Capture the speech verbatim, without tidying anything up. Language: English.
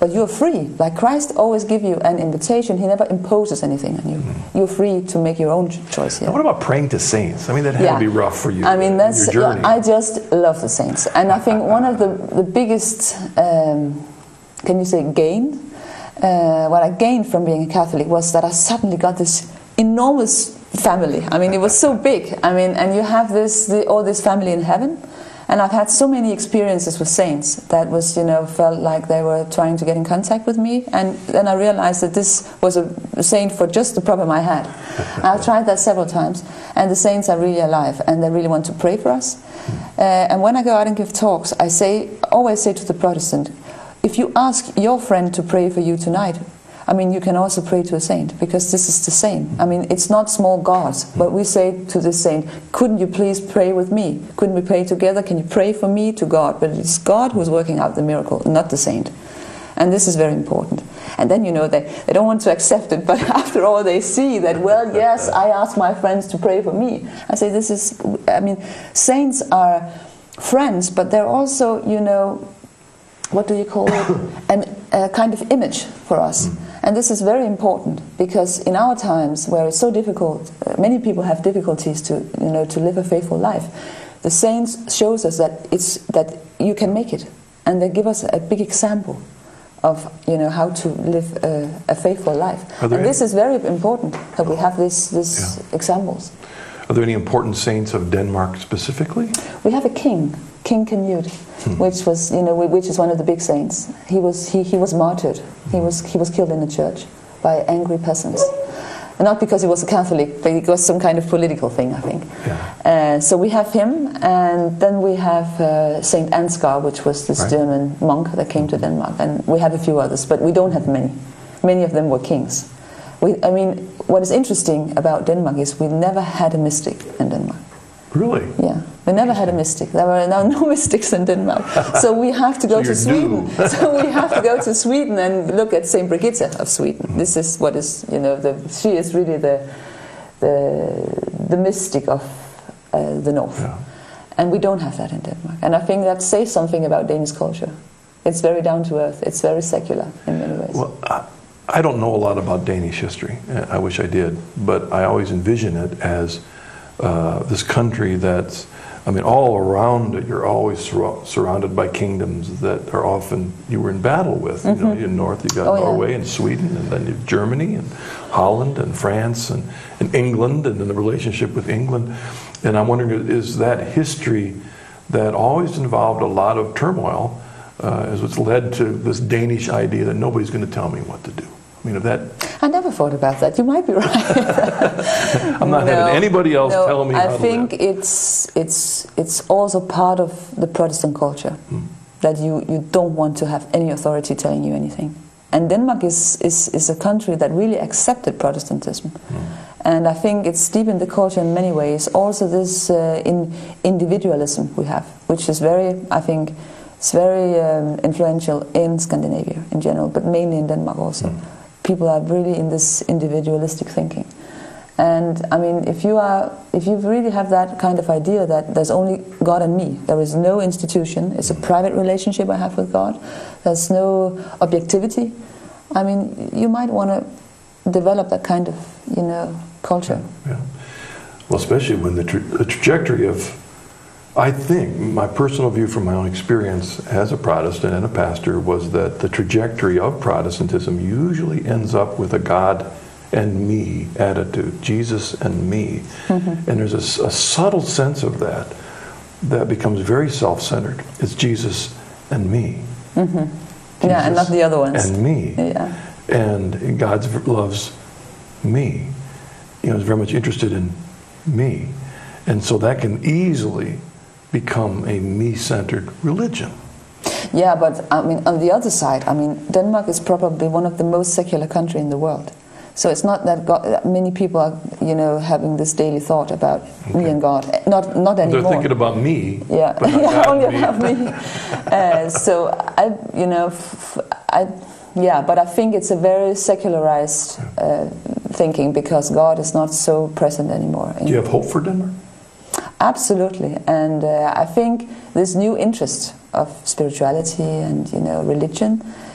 but you're free. Like Christ always gives you an invitation. He never imposes anything on you. Mm-hmm. You're free to make your own choice here. Now what about praying to saints? I mean, that had yeah. to be rough for you. I mean, that's, your journey. I just love the saints. And I think one of the, the biggest, um, can you say gain? Uh, what I gained from being a Catholic was that I suddenly got this enormous family. I mean, it was so big. I mean, and you have this, the, all this family in heaven. And I've had so many experiences with saints that was, you know, felt like they were trying to get in contact with me. And then I realized that this was a saint for just the problem I had. I've tried that several times. And the saints are really alive and they really want to pray for us. Uh, and when I go out and give talks, I say, always say to the Protestant, if you ask your friend to pray for you tonight, I mean, you can also pray to a saint, because this is the same. I mean, it's not small gods, but we say to the saint, couldn't you please pray with me? Couldn't we pray together? Can you pray for me to God? But it's God who's working out the miracle, not the saint. And this is very important. And then, you know, they, they don't want to accept it, but after all they see that, well, yes, I ask my friends to pray for me. I say, this is, I mean, saints are friends, but they're also, you know, what do you call it? An, a kind of image for us. And this is very important, because in our times where it's so difficult, uh, many people have difficulties to, you know, to live a faithful life. The saints shows us that it's that you can make it, and they give us a big example of, you know, how to live a, a faithful life. And any, this is very important that we have this this yeah. examples. Are there any important saints of Denmark specifically? We have a king, King Canute, hmm. which was, you know, which is one of the big saints. He was he, he was martyred. He was he was killed in the church by angry peasants, and not because he was a Catholic, but it was some kind of political thing, I think. Yeah. Uh, so we have him, and then we have uh, Saint Ansgar, which was this right. German monk that came to Denmark, and we have a few others, but we don't have many. Many of them were kings. We, I mean, what is interesting about Denmark is we never had a mystic in Denmark. Really? Yeah, we never had a mystic. There were no, no mystics in Denmark. So we have to go so to Sweden. So we have to go to Sweden and look at Saint Brigitte of Sweden. Mm-hmm. This is what is, you know, the, she is really the the, the mystic of uh, the North. Yeah. And we don't have that in Denmark. And I think that says something about Danish culture. It's very down to earth. It's very secular in many ways. Well, I, I don't know a lot about Danish history. I wish I did. But I always envision it as Uh, this country that's, I mean, all around it, you're always sur surrounded by kingdoms that are often you were in battle with. Mm-hmm. You know, in North, you got oh, Norway yeah. and Sweden, and then you have Germany and Holland and France and, and England, and then the relationship with England. And I'm wondering, is that history that always involved a lot of turmoil, uh, is what's led to this Danish idea that nobody's going to tell me what to do? I mean, if that... I never thought about that. You might be right. I'm not no, having anybody else no, tell me I how to think live. it's it's it's also part of the Protestant culture mm. that you, you don't want to have any authority telling you anything. And Denmark is, is, is a country that really accepted Protestantism. Mm. And I think it's deep in the culture in many ways. Also this uh, in individualism we have, which is very, I think, it's very um, influential in Scandinavia in general, but mainly in Denmark also. Mm. People are really in this individualistic thinking, and I mean, if you are, if you really have that kind of idea that there's only God and me, there is no institution, it's a private relationship I have with God, there's no objectivity. I mean, you might want to develop that kind of, you know, culture. Yeah. Well, especially when the, tra the trajectory of, I think, my personal view from my own experience as a Protestant and a pastor was that the trajectory of Protestantism usually ends up with a God and me attitude, Jesus and me. Mm-hmm. And there's a, a subtle sense of that that becomes very self-centered. It's Jesus and me. Mm-hmm. Yeah, and not the other ones. And me. Yeah. And God loves me. You know, is very much interested in me. And so that can easily become a me-centered religion. Yeah, but I mean, on the other side, I mean, Denmark is probably one of the most secular countries in the world. So it's not that, God, that many people are, you know, having this daily thought about okay. me and God. Not, not anymore. They're thinking about me. Yeah, but not yeah, God only me. about me. uh, so I, you know, f I, yeah, but I think it's a very secularized uh, thinking, because God is not so present anymore. Do you have hope for Denmark? Absolutely, and uh, I think this new interest of spirituality and, you know, religion